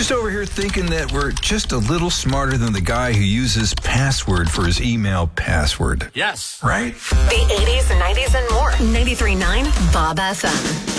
just over here thinking that we're just a little smarter than the guy who uses password for his email password. Yes. Right? The 80s, 90s, and more. 93.9 Bob FM.